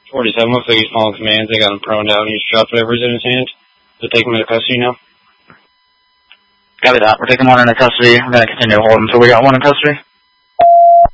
47, looks like he's following commands. They got him prone down. He's dropped whatever's in his hand. They're taking him into custody now. Copy that. We're taking one into custody. We're going to continue to hold him until we got one in custody.